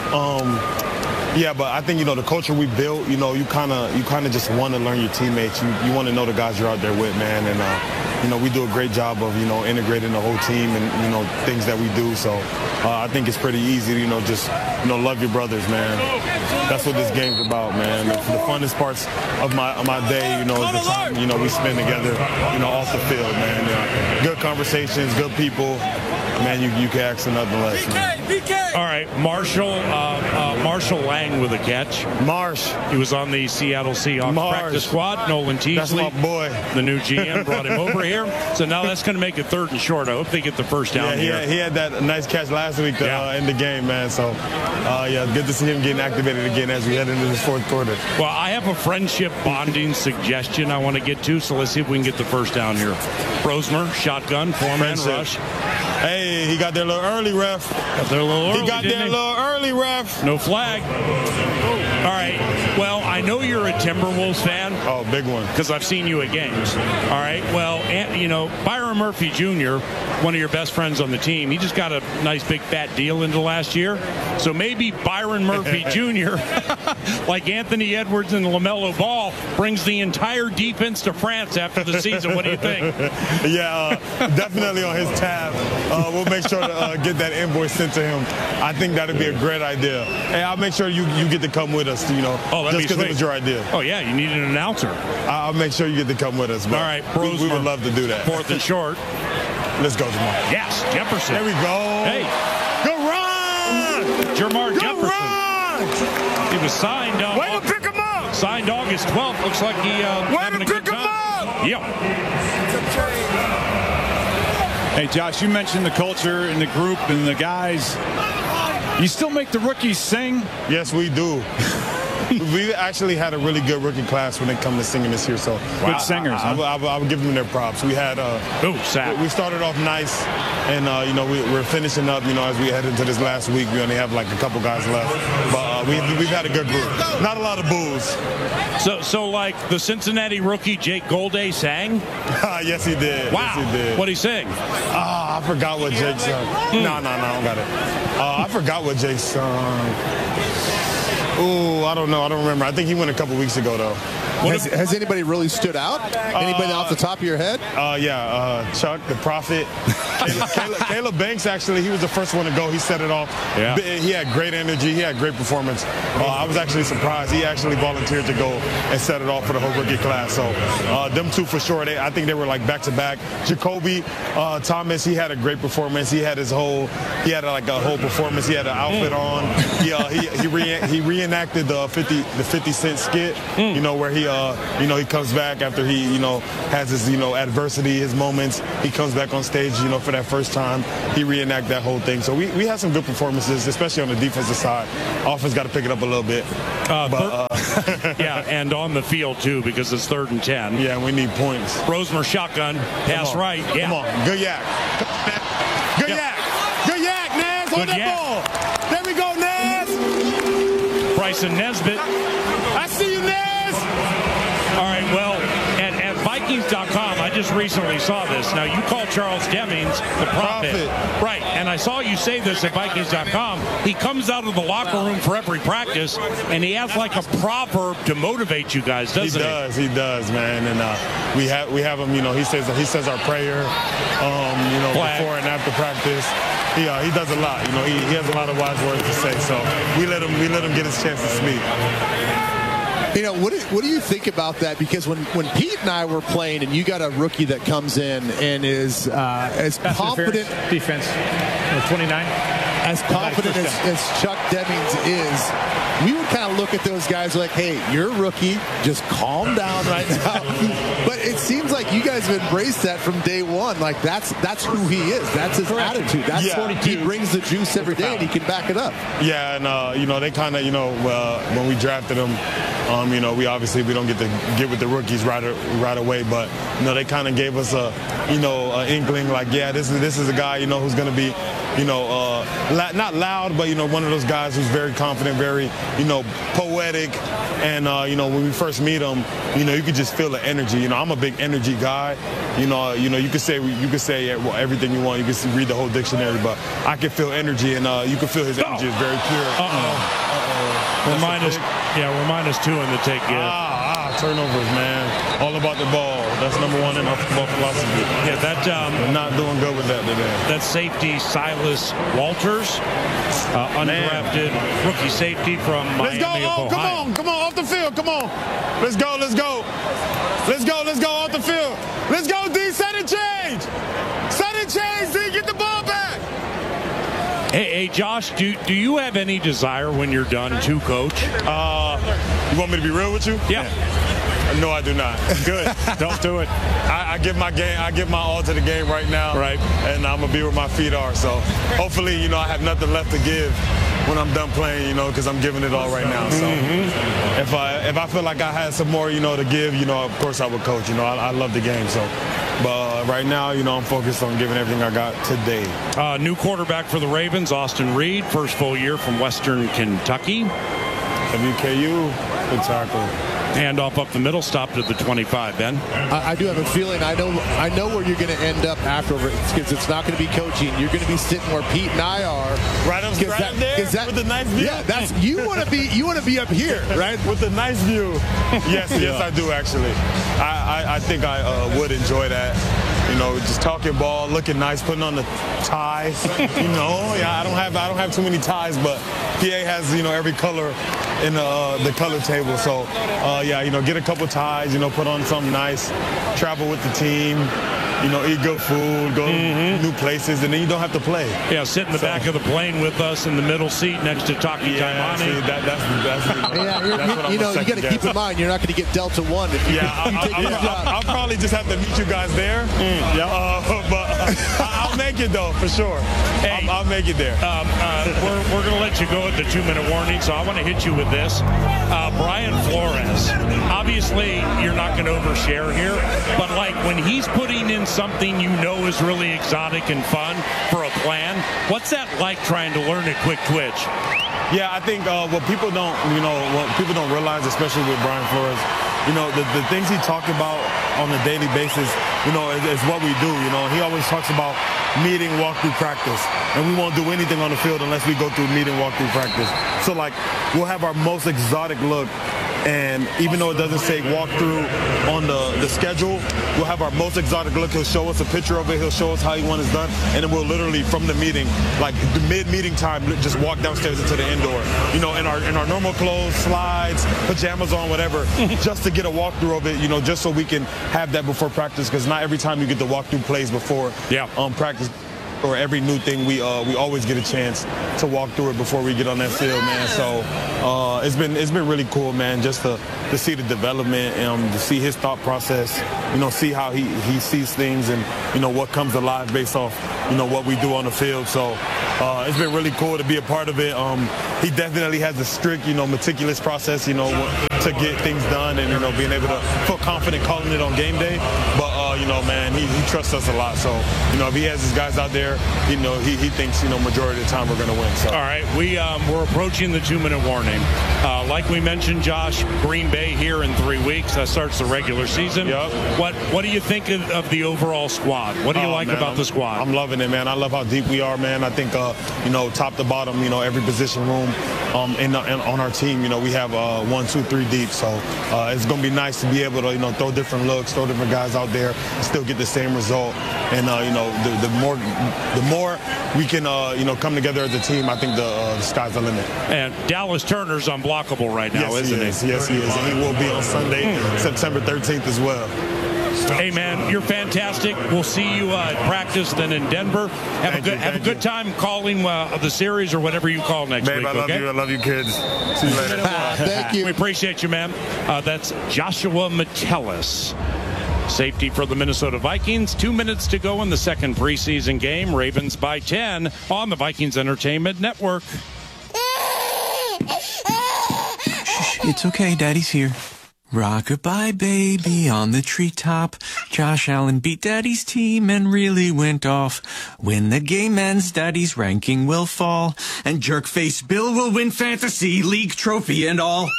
But I think, the culture we built, you kind of just want to learn your teammates. You want to know the guys you're out there with, man. And, we do a great job of, integrating the whole team and, things that we do. So I think it's pretty easy to, just, love your brothers, man. That's what this game's about, man. The funnest parts of my day, is the time, we spend together, off the field, man. Good conversations, good people. Man, you can ask for nothing less. BK. All right, Marshall Lang with a catch. Marsh. He was on the Seattle Seahawks practice squad. Nolan Teasley, that's my boy. The new GM, brought him over here. So now that's going to make it 3rd and short. I hope they get the first down here. He had that nice catch last week to end the game, man. So, good to see him getting activated again as we head into this 4th quarter. Well, I have a friendship bonding suggestion I want to get to, so let's see if we can get the first down here. Brosmer, shotgun, 4-man rush. Hey, he got there a little early, ref. Got there a little early, he got there a little early, ref. No flag. All right. Well, I know you're a Timberwolves fan. Oh, big one. Because I've seen you at games. All right. Well, Byron Murphy Jr., one of your best friends on the team, he just got a nice big fat deal into last year. So maybe Byron Murphy Jr., like Anthony Edwards and LaMelo Ball, brings the entire defense to France after the season. What do you think? Definitely on his tab. We'll make sure to get that invoice sent to him. I think that'd be a great idea. Hey, I'll make sure you get to come with us, just because it was your idea. Oh, yeah, you need an announcer. I'll make sure you get to come with us. All right, Brosmer, we would love to do that. 4th and short. Let's go, Jamal. Yes, Jefferson. There we go. Hey. Good run! Jermar Good Jefferson. Run! He was signed. Way to pick him up! Signed August 12th. Looks like he having a good time. Yep. Hey, Josh, you mentioned the culture and the group and the guys. You still make the rookies sing? Yes, we do. We actually had a really good rookie class when it comes to singing this year. So good singers. I would give them their props. We had sack. We started off nice, and we're finishing up. As we head into this last week, we only have like a couple guys left, but we've had a good group. Not a lot of boos. So like the Cincinnati rookie Jake Golday sang? Yes, he did. Wow. Yes, he did. What'd he sing? I forgot what Jake sung. No, I don't got it. I forgot what Jake sung. Oh, I don't know. I don't remember. I think he went a couple weeks ago, though. Has anybody really stood out? Anybody off the top of your head? Chuck, the Prophet. Caleb Banks, actually, he was the first one to go. He set it off. Yeah. He had great energy. He had great performance. I was actually surprised. He actually volunteered to go and set it off for the whole rookie class. So them two for sure. I think they were like back-to-back. Jacoby Thomas, he had a great performance. He had a whole performance. He had an outfit on. He reenacted the 50 Cent skit, where he comes back after he, has his, adversity, his moments. He comes back on stage, for that first time. He reenacted that whole thing. So we had some good performances, especially on the defensive side. Offense got to pick it up a little bit. Yeah, and on the field, too, because it's 3rd and 10. Yeah, we need points. Rosemer shotgun, pass right. Yeah. Come on, good yak. Good yak. Good yak, Naz. Hold that ball. There we go, Naz. Bryson Nesbitt. I see you, Naz. All right, well, at Vikings.com, I just recently saw this. Now, you call Charles Demings the prophet. Right, and I saw you say this at Vikings.com. He comes out of the locker room for every practice, and he has like a proverb to motivate you guys, doesn't he? He does, man. And we have him, he says our prayer, before and after practice. He does a lot. He has a lot of wise words to say. So we let him get his chance to speak. What do you think about that? Because when Pete and I were playing, and you got a rookie that comes in and is as confident, defense 29, as confident as Chuck Demings is, we would kind of look at those guys like, hey, you're a rookie, just calm down right now. But it seems like you guys have embraced that from day one. Like that's who he is. That's his attitude. That's he brings the juice every day, and he can back it up. Yeah, and they kind of when we drafted him. We obviously don't get to get with the rookies right away, but they kind of gave us a inkling like, yeah, this is a guy who's going to be not loud, but one of those guys who's very confident, very poetic, and when we first meet him, you could just feel the energy. I'm a big energy guy. You could say everything you want. You can read the whole dictionary, but I can feel energy, and you can feel his energy is very pure. We're -2 in the take give. Turnovers, man. All about the ball. That's number one in our football philosophy. Yeah, we're not doing good with that today. That safety, Silas Walters, undrafted rookie safety from Miami of Ohio. Come on, off the field, come on. Let's go. Off the field. Let's go, D, set and change. D, get the ball back. Hey, Josh, do you have any desire when you're done to coach? You want me to be real with you? Yeah. No, I do not. Good. Don't do it. I give my all to the game right now. Right. And I'm going to be where my feet are. So hopefully, I have nothing left to give when I'm done playing, because I'm giving it all right now. So if I feel like I had some more, to give, of course I would coach. I love the game. So, but right now, I'm focused on giving everything I got today. New quarterback for the Ravens, Austin Reed, first full year from Western Kentucky. WKU, good tackle. Handoff up the middle, stopped at the 25, Ben. I do have a feeling I know where you're going to end up afterwards, because it's not going to be coaching. You're going to be sitting where Pete and I are. Right up there with the nice view. Yeah, you want to be up here, right? With the nice view. Yes, I do actually. I think I would enjoy that. Just talking ball, looking nice, putting on the tie. I don't have too many ties, but PA has every color in the color table. So get a couple ties, put on something nice, travel with the team, eat good food, go to new places, and then you don't have to play. Yeah, sit in the back of the plane with us in the middle seat next to Taki Taimani. That's you got to keep in mind you're not going to get Delta One if you take this job. I'll probably just have to meet you guys there. But I'll make it though for sure. Hey, I'll make it there. We're going to let you go at the 2-minute warning, so I want to hit you with this. Brian Flores. Obviously, you're not going to overshare here, but like when he's putting in something is really exotic and fun for a plan, what's that like trying to learn a quick twitch? Yeah, I think what people don't realize, especially with Brian Flores, the things he talked about on a daily basis, is what we do. He always talks about meeting, walkthrough, practice. And we won't do anything on the field unless we go through meeting, walkthrough, practice. So, like, we'll have our most exotic look. And even though it doesn't say walkthrough on the schedule, we'll have our most exotic look. He'll show us a picture of it. He'll show us how he wants it done. And then we'll literally, from the meeting, like the mid-meeting time, just walk downstairs into the indoor. You know, in our normal clothes, slides, pajamas on, whatever, just to get a walkthrough of it, you know, just so we can have that before practice. Because not every time you get the walkthrough plays before practice or every new thing, we always get a chance to walk through it before we get on that field, man. So it's been really cool, man, just to see the development and to see his thought process, you know, see how he sees things and, you know, what comes alive based off, you know, what we do on the field. So it's been really cool to be a part of it. He definitely has a strict, you know, meticulous process, you know, to get things done and, you know, being able to feel confident calling it on game day. But, you know, man, he trusts us a lot. So, you know, if he has his guys out there, you know, he thinks, you know, majority of the time we're going to win. So. All right, we're approaching the 2-minute warning. Like we mentioned, Josh, Green Bay here in 3 weeks. That starts the regular season. Yep. What do you think of the overall squad? What do you like about the squad? I'm loving it, man. I love how deep we are, man. I think, you know, top to bottom, you know, every position room on our team, you know, we have 1, 2, 3 deep. So it's going to be nice to be able to, you know, throw different looks, throw different guys out there, and still get the same result. And, you know, the more we can, you know, come together as a team, I think the sky's the limit. And Dallas Turner's unblockable right now, isn't he? Yes, he is. And he will be on Sunday, September 13th as well. Hey, man, you're fantastic. We'll see you at practice then in Denver. Have a good time calling the series or whatever you call next week. I love you. I love you, kids. See you later. Thank you. We appreciate you, man. That's Joshua Metellus, safety for the Minnesota Vikings. 2 minutes to go in the second preseason game. Ravens by 10 on the Vikings Entertainment Network. It's okay, Daddy's here. Rockabye baby on the treetop. Josh Allen beat Daddy's team and really went off. When the game ends, Daddy's ranking will fall. And Jerkface Bill will win Fantasy League trophy and all.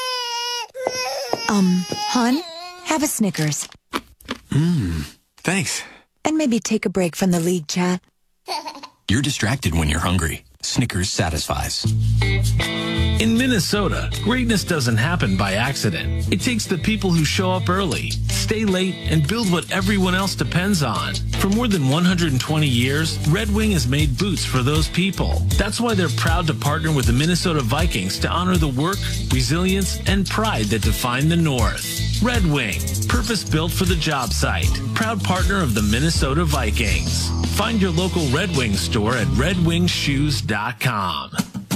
Hon, have a Snickers. Thanks. And maybe take a break from the league chat. You're distracted when you're hungry. Snickers satisfies. In Minnesota, greatness doesn't happen by accident. It takes the people who show up early, stay late, and build what everyone else depends on. For more than 120 years, Red Wing has made boots for those people. That's why they're proud to partner with the Minnesota Vikings to honor the work, resilience, and pride that define the North. Red Wing, purpose-built for the job site. Proud partner of the Minnesota Vikings. Find your local Red Wing store at redwingshoes.com.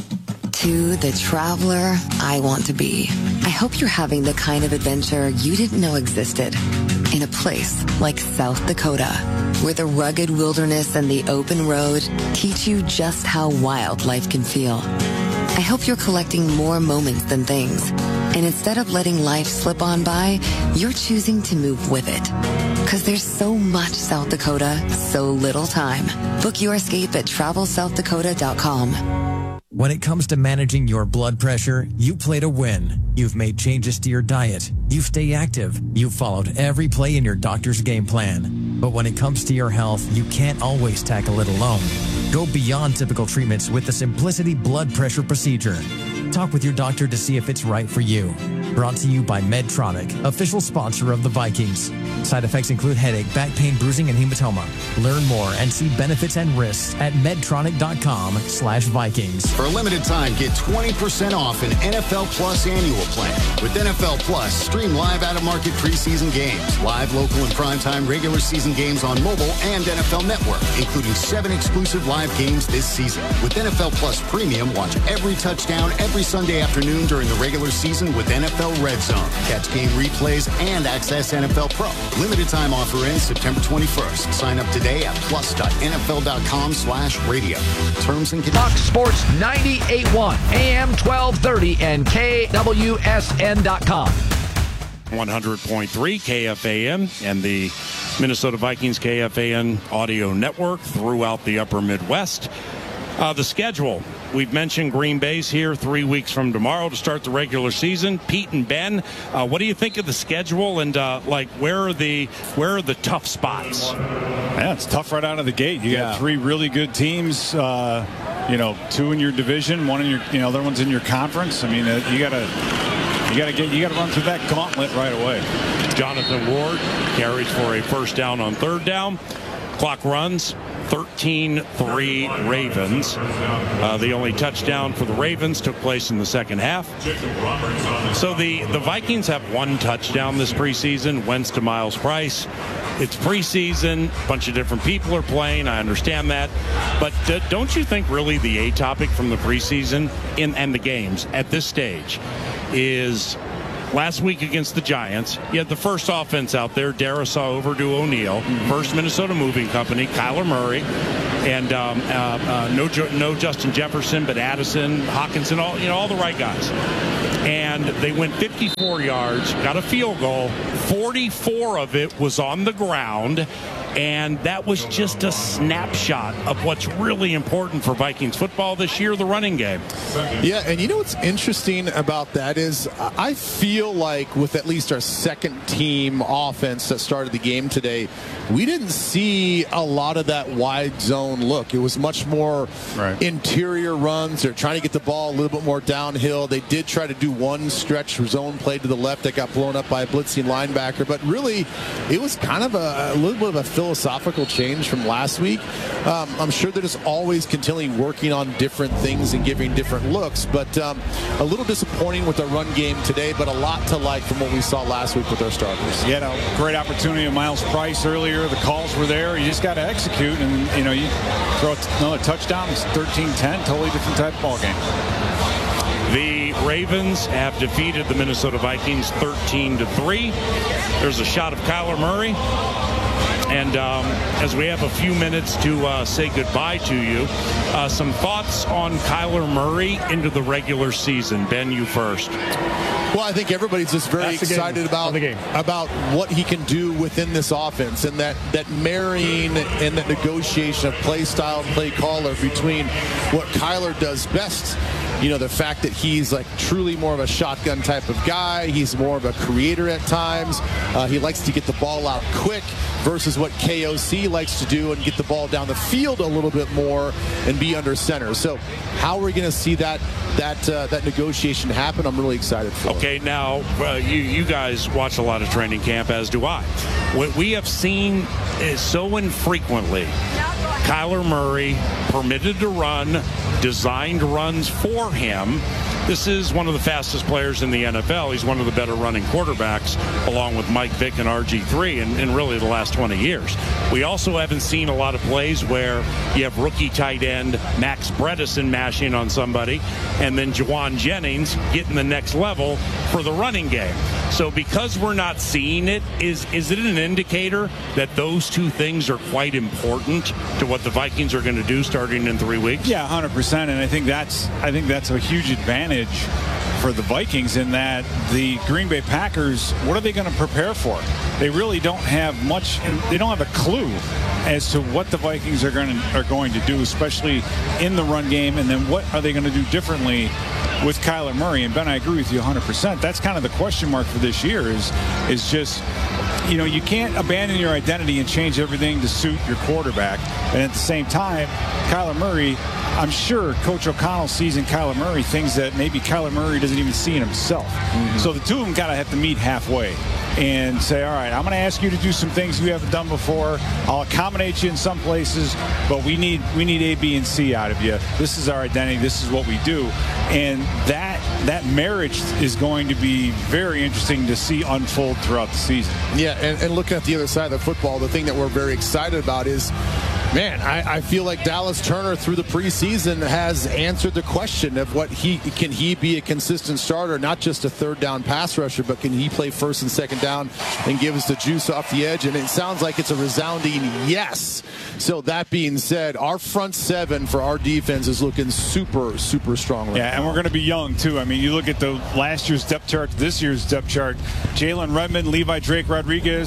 To the traveler I want to be. I hope you're having the kind of adventure you didn't know existed. In a place like South Dakota, where the rugged wilderness and the open road teach you just how wild life can feel. I hope you're collecting more moments than things. And instead of letting life slip on by, you're choosing to move with it. Because there's so much South Dakota, so little time. Book your escape at TravelSouthDakota.com. When it comes to managing your blood pressure, you play to win. You've made changes to your diet. You stay active. You've followed every play in your doctor's game plan. But when it comes to your health, you can't always tackle it alone. Go beyond typical treatments with the Simplicity blood pressure procedure. Talk with your doctor to see if it's right for you. Brought to you by Medtronic, official sponsor of the Vikings. Side effects include headache, back pain, bruising, and hematoma. Learn more and see benefits and risks at medtronic.com/Vikings. For a limited time, get 20% off an NFL Plus annual plan. With NFL Plus, stream live out-of-market preseason games, live local and primetime regular season games on mobile and NFL Network, including 7 exclusive live games this season. With NFL Plus Premium, watch every touchdown every Sunday afternoon during the regular season with NFL Red Zone. Catch game replays and access NFL Pro. Limited time offer ends September 21st. Sign up today at plus.nfl.com/radio. Terms and conditions. Fox Sports 98.1, AM 1230, and KWSN.com. 100.3 KFAN and the Minnesota Vikings KFAN audio network throughout the upper Midwest. The schedule We've mentioned Green Bay's here 3 weeks from tomorrow to start the regular season. Pete and Ben, what do you think of the schedule, and where are the tough spots? Yeah, it's tough right out of the gate. You got 3 really good teams. 2 in your division, 1 in your, other one's in your conference. I mean, you got to run through that gauntlet right away. Jonathan Ward carries for a first down on third down. Clock runs. 13-3 Ravens. The only touchdown for the Ravens took place in the second half. So the Vikings have 1 touchdown this preseason. Wentz to Miles Price. It's preseason. A bunch of different people are playing. I understand that. But don't you think really the A topic from the preseason and the games at this stage is last week against the Giants, you had the first offense out there, Darrisaw over to O'Neal, first Minnesota Moving Company, Kyler Murray, and no Justin Jefferson, but Addison, Hawkinson, all the right guys. And they went 54 yards, got a field goal, 44 of it was on the ground, and that was just a snapshot of what's really important for Vikings football this year, the running game. Yeah, and what's interesting about that is I feel like with at least our second team offense that started the game today, we didn't see a lot of that wide zone look. It was much more interior runs. They're trying to get the ball a little bit more downhill. They did try to do one stretch zone play to the left that got blown up by a blitzing linebacker, but really it was kind of a little bit of a philosophical change from last week. I'm sure they're just always continually working on different things and giving different looks, but a little disappointing with the run game today, but a lot to like from what we saw last week with our starters. You had a great opportunity with Miles Price earlier. The calls were there. You just got to execute, and you throw another touchdown. It's 13-10, totally different type of ball game. The Ravens have defeated the Minnesota Vikings 13-3. There's a shot of Kyler Murray. And as we have a few minutes to say goodbye to you, some thoughts on Kyler Murray into the regular season. Ben, you first. Well, I think everybody's just very excited about what he can do within this offense, and that marrying and that negotiation of play style and play caller between what Kyler does best. The fact that he's like truly more of a shotgun type of guy. He's more of a creator at times. He likes to get the ball out quick versus what KOC likes to do and get the ball down the field a little bit more and be under center. So how are we going to see that negotiation happen? I'm really excited for it. Okay, now you guys watch a lot of training camp, as do I. What we have seen is so infrequently Kyler Murray permitted to run, designed runs for him. This is one of the fastest players in the NFL. He's one of the better running quarterbacks, along with Mike Vick and RG3 in really the last 20 years. We also haven't seen a lot of plays where you have rookie tight end Max Bredesen mashing on somebody, and then Juwan Jennings getting the next level for the running game. So because we're not seeing it, is it an indicator that those two things are quite important to what the Vikings are going to do starting in 3 weeks? Yeah, 100%. And I think that's a huge advantage for the Vikings in that the Green Bay Packers, what are they going to prepare for? They really don't have much. They don't have a clue as to what the Vikings are going to do, especially in the run game, and then what are they going to do differently with Kyler Murray. And Ben, I agree with you 100%. That's kind of the question mark for this year is just, you can't abandon your identity and change everything to suit your quarterback. And at the same time, Kyler Murray, I'm sure Coach O'Connell sees in Kyler Murray things that maybe Kyler Murray doesn't even see in himself. Mm-hmm. So the two of them got to have to meet halfway and say, all right, I'm going to ask you to do some things you haven't done before. I'll accommodate you in some places, but we need A, B, and C out of you. This is our identity. This is what we do. And that marriage is going to be very interesting to see unfold throughout the season. Yeah, and looking at the other side of the football, the thing that we're very excited about is, man, I feel like Dallas Turner through the preseason has answered the question of can he be a consistent starter, not just a third down pass rusher, but can he play first and second down and give us the juice off the edge? And it sounds like it's a resounding yes. So that being said, our front seven for our defense is looking super, super strong right now. And we're going to be young, too. I mean, you look at the last year's depth chart to this year's depth chart, Jalen Redmond, Levi Drake Rodriguez,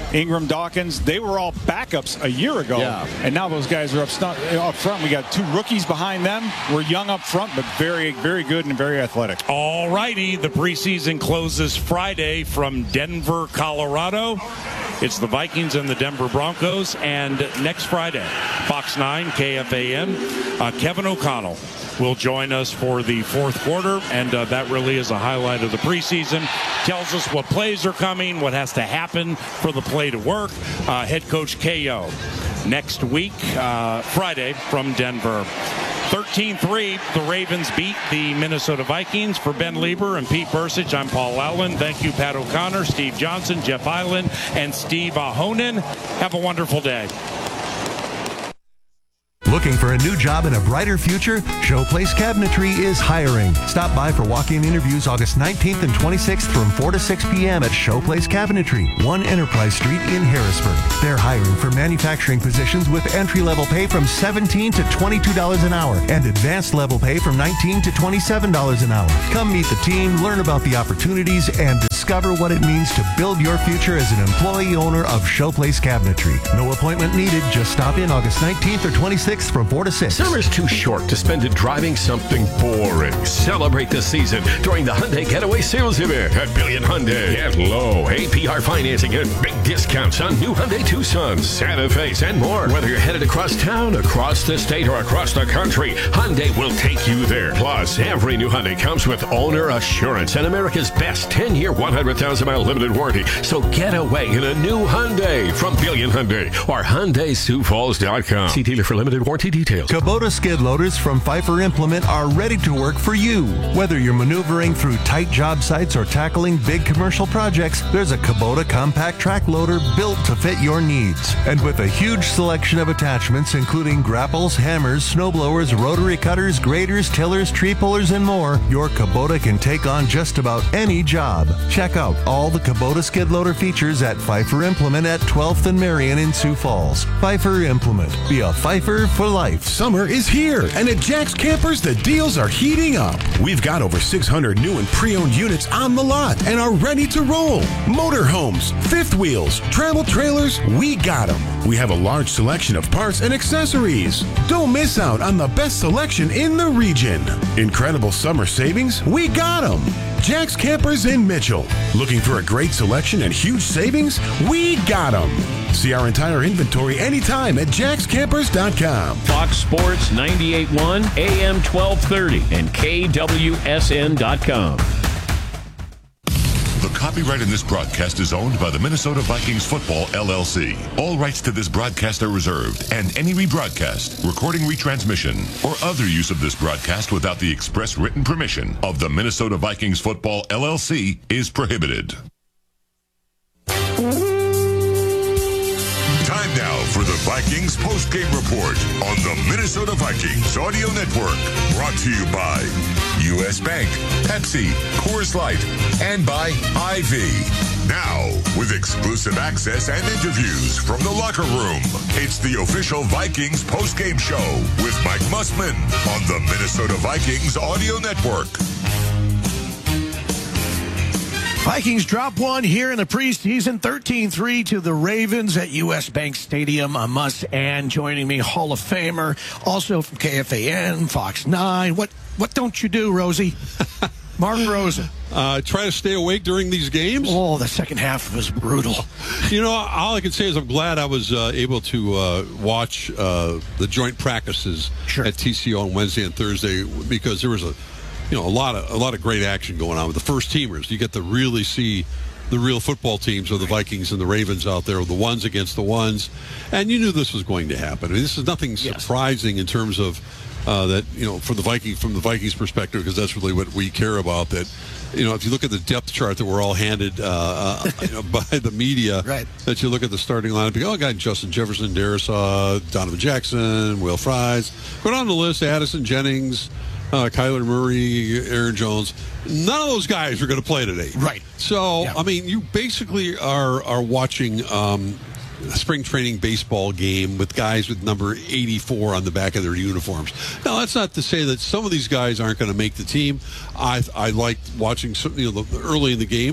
Ingram, Dawkins, they were all backups a year ago. And now those guys are up front. We got 2 rookies behind them. We're young up front, but very, very good and very athletic. All righty. The preseason closes Friday from Denver, Colorado. It's the Vikings and the Denver Broncos. And next Friday, Fox 9, KFAN, Kevin O'Connell will join us for the fourth quarter. And that really is a highlight of the preseason. Tells us what plays are coming, what has to happen for the play to work. Head coach KO next week, Friday from Denver. 13-3, the Ravens beat the Minnesota Vikings. For Ben Lieber and Pete Bursich, I'm Paul Allen. Thank you, Pat O'Connor, Steve Johnson, Jeff Eiland, and Steve Ahonen. Have a wonderful day. Looking for a new job and a brighter future? Showplace Cabinetry is hiring. Stop by for walk-in interviews August 19th and 26th from 4 to 6 p.m. at Showplace Cabinetry, 1 Enterprise Street in Harrisburg. They're hiring for manufacturing positions with entry-level pay from $17 to $22 an hour and advanced level pay from $19 to $27 an hour. Come meet the team, learn about the opportunities, and discover what it means to build your future as an employee owner of Showplace Cabinetry. No appointment needed. Just stop in August 19th or 26th from 4 to 6. Summer's too short to spend it driving something boring. Celebrate the season during the Hyundai Getaway Sales Event at Billion Hyundai. Get low APR financing and big discounts on new Hyundai Tucsons, Santa Fe's, and more. Whether you're headed across town, across the state, or across the country, Hyundai will take you there. Plus, every new Hyundai comes with owner assurance and America's best 10-year, 100,000-mile limited warranty. So get away in a new Hyundai from Billion Hyundai or HyundaiSiouxFalls.com. See dealer for limited warranty details. Kubota skid loaders from Pfeiffer Implement are ready to work for you. Whether you're maneuvering through tight job sites or tackling big commercial projects, there's a Kubota compact track loader built to fit your needs. And with a huge selection of attachments, including grapples, hammers, snowblowers, rotary cutters, graders, tillers, tree pullers, and more, your Kubota can take on just about any job. Check out all the Kubota skid loader features at Pfeiffer Implement at 12th and Marion in Sioux Falls. Pfeiffer Implement. Be a Pfeiffer for life. Summer is here, and at Jack's Campers, the deals are heating up. We've got over 600 new and pre-owned units on the lot and are ready to roll. Motorhomes, fifth wheels, travel trailers, we got them. We have a large selection of parts and accessories. Don't miss out on the best selection in the region. Incredible summer savings, we got them. Jack's Campers in Mitchell. Looking for a great selection and huge savings? We got them. See our entire inventory anytime at jackscampers.com. Fox Sports 98.1, AM 1230, and KWSN.com. The copyright in this broadcast is owned by the Minnesota Vikings Football, LLC. All rights to this broadcast are reserved, and any rebroadcast, recording retransmission, or other use of this broadcast without the express written permission of the Minnesota Vikings Football, LLC is prohibited. Time now for the Vikings postgame report on the Minnesota Vikings Audio Network. Brought to you by U.S. Bank, Pepsi, Coors Light, and by Ivy. Now, with exclusive access and interviews from the locker room, it's the official Vikings postgame show with Mike Mussman on the Minnesota Vikings Audio Network. Vikings drop one here in the preseason, 13-3 to the Ravens at U.S. Bank Stadium. Muss and joining me, Hall of Famer, also from KFAN, Fox 9. What don't you do, Rosie? Marvin Rosen. Try to stay awake during these games. Oh, the second half was brutal. You know, all I can say is I'm glad I was able to watch the joint practices at TCO on Wednesday and Thursday, because there was a lot of great action going on with the first teamers. You get to really see the real football teams of the Vikings and the Ravens out there, the ones against the ones, and you knew this was going to happen. I mean, this is nothing surprising in terms of that, from the Vikings perspective, because that's really what we care about. That, if you look at the depth chart that we're all handed by the media, that you look at the starting lineup, you go, I got Justin Jefferson, Darrisaw, Donovan Jackson, Will Fries. Go down the list: Addison, Jennings, Kyler Murray, Aaron Jones. None of those guys are going to play today. Right. So, I mean, you basically are watching a spring training baseball game with guys with number 84 on the back of their uniforms. Now, that's not to say that some of these guys aren't going to make the team. I liked watching early in the game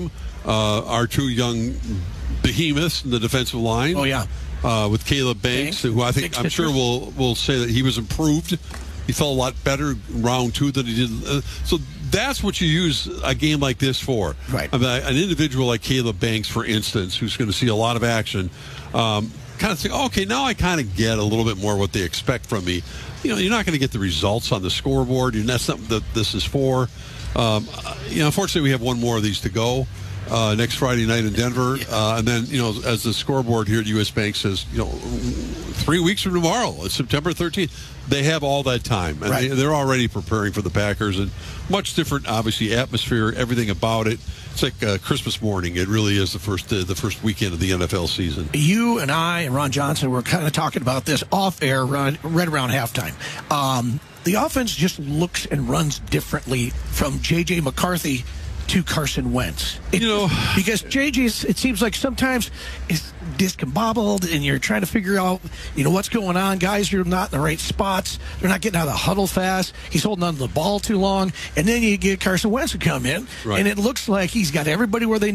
our two young behemoths in the defensive line. Oh, yeah. With Caleb Banks, who I think I'm sure will say that he was improved. He felt a lot better in round 2 than he did. So that's what you use a game like this for. Right. I mean, an individual like Caleb Banks, for instance, who's going to see a lot of action, kind of think, okay, now I kind of get a little bit more what they expect from me. You're not going to get the results on the scoreboard, and that's not what this is for. Unfortunately, we have one more of these to go. Next Friday night in Denver, and then as the scoreboard here at U.S. Bank says, 3 weeks from tomorrow, it's September 13th. They have all that time, and they're already preparing for the Packers, and much different, obviously, atmosphere, everything about it. It's like Christmas morning. It really is the first weekend of the NFL season. You and I and Ron Johnson were kind of talking about this off air, right around halftime. The offense just looks and runs differently from J.J. McCarthy to Carson Wentz. Because JJ's, it seems like sometimes is discombobbled and you're trying to figure out, what's going on. Guys are not in the right spots. They're not getting out of the huddle fast. He's holding on to the ball too long. And then you get Carson Wentz to come in, and it looks like he's got everybody where they